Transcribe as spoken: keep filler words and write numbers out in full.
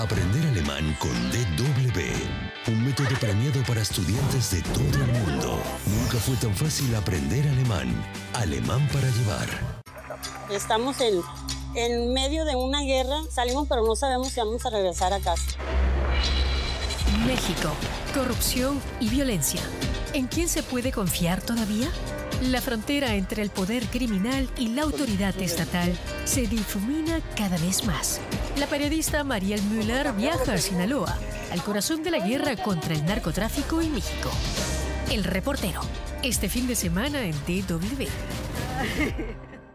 Aprender alemán con D W, un método premiado para estudiantes de todo el mundo. Nunca fue tan fácil aprender alemán. Alemán para llevar. Estamos en, en medio de una guerra, salimos pero no sabemos si vamos a regresar a casa. México, corrupción y violencia. ¿En quién se puede confiar todavía? La frontera entre el poder criminal y la autoridad estatal se difumina cada vez más. La periodista Mariel Müller viaja a Sinaloa, al corazón de la guerra contra el narcotráfico en México. El reportero, este fin de semana en D W.